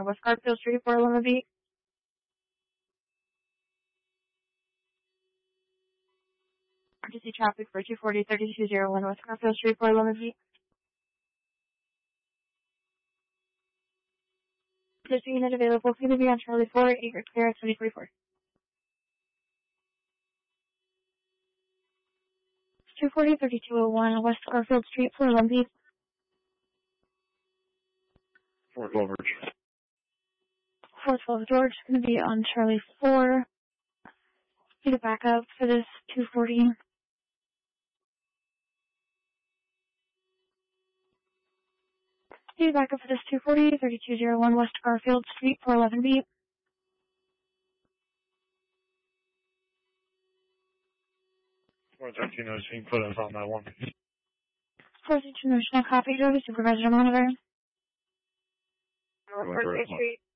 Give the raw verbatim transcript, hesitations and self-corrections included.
West Garfield Street, four eleven B. Emergency traffic for two forty, thirty-two oh one West Garfield Street, four eleven B. There's a unit available. It's going to be on Charlie four, eight clear at twenty forty-four. two forty, thirty-two oh one West Garfield Street, four eleven B. four twelve George. four twelve George, going to be on Charlie four. Need a backup for this two forty. Need a backup for this two forty, thirty-two oh one West Garfield Street, four eleven B. four thirteen oh, you can put us on that one. four thirteen oh, copy, Joe, supervisor monitor. North First Street.